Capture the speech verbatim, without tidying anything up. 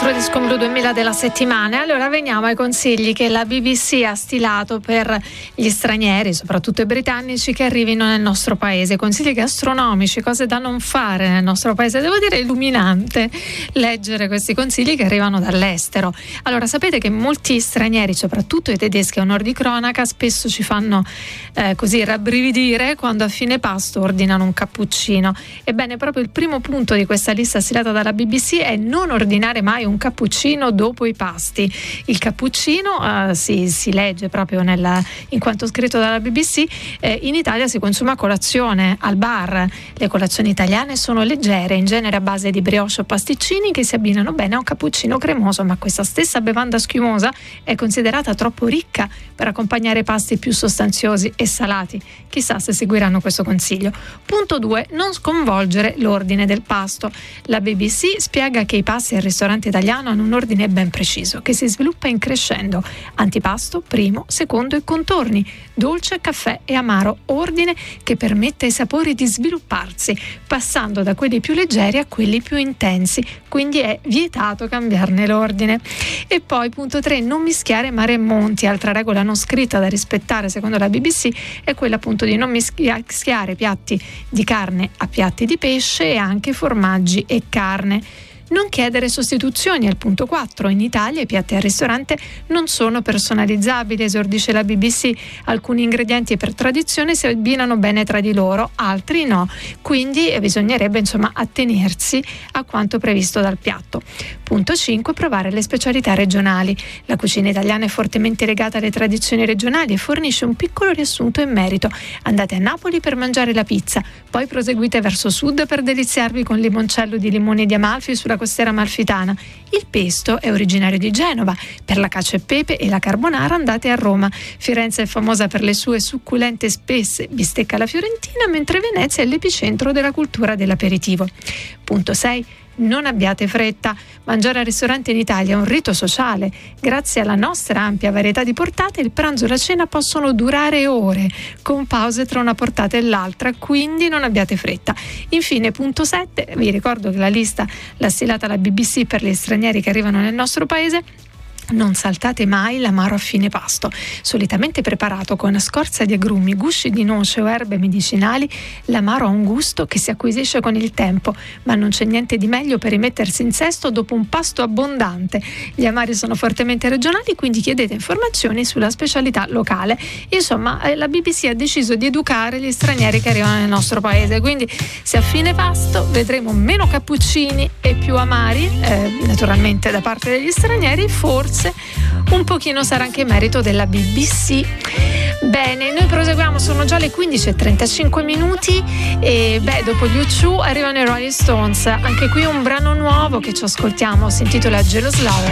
altro disco blu duemila della settimana. Allora veniamo ai consigli che la B B C ha stilato per gli stranieri, soprattutto i britannici, che arrivino nel nostro paese. Consigli gastronomici, cose da non fare nel nostro paese. Devo dire, è illuminante leggere questi consigli che arrivano dall'estero. Allora, sapete che molti stranieri, soprattutto i tedeschi a onor di cronaca, spesso ci fanno eh, così rabbrividire quando a fine pasto ordinano un cappuccino. Ebbene, proprio il primo punto di questa lista stilata dalla B B C è non ordinare mai un cappuccino dopo i pasti. Il cappuccino eh, si, si legge proprio nella, in quanto scritto dalla B B C, eh, in Italia si consuma a colazione, al bar. Le colazioni italiane sono leggere, in genere a base di brioche o pasticcini che si abbinano bene a un cappuccino cremoso, ma questa stessa bevanda schiumosa è considerata troppo ricca per accompagnare pasti più sostanziosi e salati. Chissà se seguiranno questo consiglio. Punto due. Non sconvolgere l'ordine del pasto. La B B C spiega che i pasti al ristorante italiano hanno un ordine ben preciso, che si sviluppa in crescendo: antipasto, primo, secondo e contorni, dolce, caffè e amaro, ordine che permette ai sapori di svilupparsi, passando da quelli più leggeri a quelli più intensi, quindi è vietato cambiarne l'ordine. E poi punto tre, non mischiare mare e monti. Altra regola non scritta da rispettare secondo la B B C è quella appunto di non mischiare piatti di carne a piatti di pesce e anche formaggi e carne. Non chiedere sostituzioni al punto quattro. In Italia i piatti al ristorante non sono personalizzabili, esordisce la B B C. Alcuni ingredienti per tradizione si abbinano bene tra di loro, altri no. Quindi eh, bisognerebbe insomma attenersi a quanto previsto dal piatto. Punto cinque. Provare le specialità regionali. La cucina italiana è fortemente legata alle tradizioni regionali e fornisce un piccolo riassunto in merito. Andate a Napoli per mangiare la pizza, poi proseguite verso sud per deliziarvi con limoncello di limoni di Amalfi sulla costiera amalfitana. Il pesto è originario di Genova. Per la cacio e pepe e la carbonara andate a Roma. Firenze è famosa per le sue succulente spesse bistecca alla fiorentina, mentre Venezia è l'epicentro della cultura dell'aperitivo. Punto sei. Non abbiate fretta. Mangiare al ristorante in Italia è un rito sociale. Grazie alla nostra ampia varietà di portate, il pranzo e la cena possono durare ore, con pause tra una portata e l'altra, quindi non abbiate fretta. Infine, punto sette, vi ricordo che la lista l'ha stilata la B B C per gli stranieri che arrivano nel nostro paese. Non saltate mai l'amaro a fine pasto. Solitamente preparato con scorza di agrumi, gusci di noce o erbe medicinali, l'amaro ha un gusto che si acquisisce con il tempo, ma non c'è niente di meglio per rimettersi in sesto dopo un pasto abbondante. Gli amari sono fortemente regionali, quindi chiedete informazioni sulla specialità locale. Insomma, la B B C ha deciso di educare gli stranieri che arrivano nel nostro paese, quindi se a fine pasto vedremo meno cappuccini e più amari, eh, naturalmente da parte degli stranieri, forse un pochino sarà anche merito della B B C. Bene, noi proseguiamo, sono già le quindici e trentacinque minuti e beh, dopo gli U due arrivano i Rolling Stones. Anche qui un brano nuovo che ci ascoltiamo, si intitola Jealous Lover.